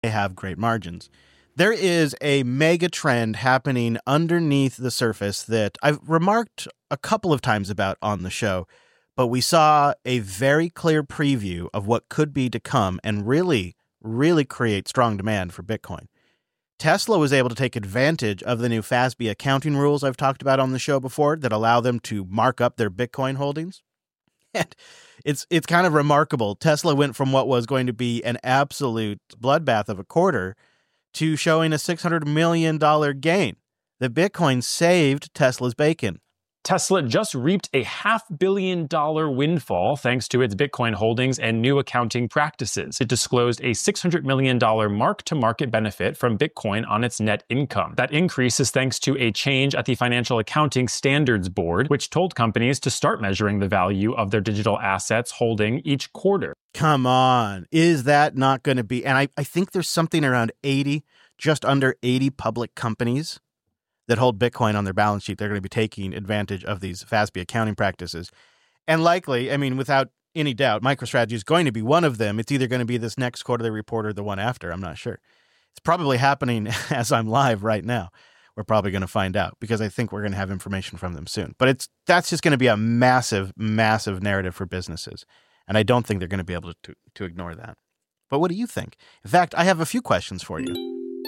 They have great margins. There is a mega trend happening underneath the surface that I've remarked a couple of times about on the show, but we saw a very clear preview of what could be to come and really, really create strong demand for Bitcoin. Tesla was able to take advantage of the new FASB accounting rules I've talked about on the show before that allow them to mark up their Bitcoin holdings. And it's kind of remarkable. Tesla went from what was going to be an absolute bloodbath of a quarter to showing a $600 million gain. The Bitcoin saved Tesla's bacon. Tesla just reaped a $500 million windfall thanks to its Bitcoin holdings and new accounting practices. It disclosed a $600 million mark-to-market benefit from Bitcoin on its net income. That increase is thanks to a change at the Financial Accounting Standards Board, which told companies to start measuring the value of their digital assets holding each quarter. Come on. Is that not going to be... And I think there's something around 80, just under 80 public companies that hold Bitcoin on their balance sheet. They're going to be taking advantage of these FASB accounting practices. And likely, I mean, without any doubt, MicroStrategy is going to be one of them. It's either going to be this next quarterly report or the one after. I'm not sure. It's probably happening as I'm live right now. We're probably going to find out because I think we're going to have information from them soon. But that's just going to be a massive, massive narrative for businesses. And I don't think they're going to be able to ignore that. But what do you think? In fact, I have a few questions for you.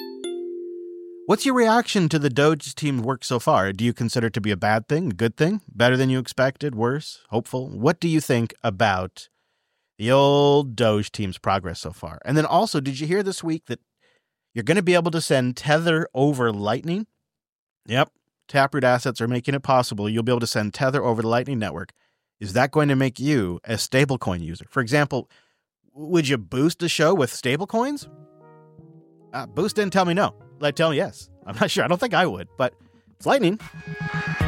What's your reaction to the Doge team's work so far? Do you consider it to be a bad thing, a good thing, better than you expected, worse, hopeful? What do you think about the old Doge team's progress so far? And then also, did you hear this week that you're going to be able to send Tether over Lightning? Yep, Taproot Assets are making it possible. You'll be able to send Tether over the Lightning Network. Is that going to make you a stablecoin user? For example, would you boost the show with stablecoins? Boost didn't tell me no. Tell me yes. I'm not sure. I don't think I would, but it's Lightning.